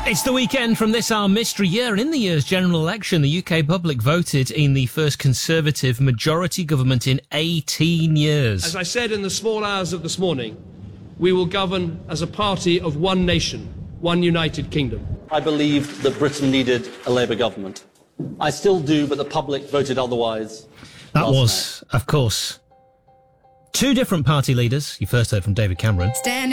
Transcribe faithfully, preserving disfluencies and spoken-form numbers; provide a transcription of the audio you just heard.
It's the weekend from this our mystery year, and in the year's general election, the U K public voted in the first Conservative majority government in eighteen years. As I said in the small hours of this morning, we will govern as a party of one nation, one united kingdom. I believed that Britain needed a Labour government. I still do, but the public voted otherwise. That was, of course, two different party leaders. You first heard from David Cameron. Stand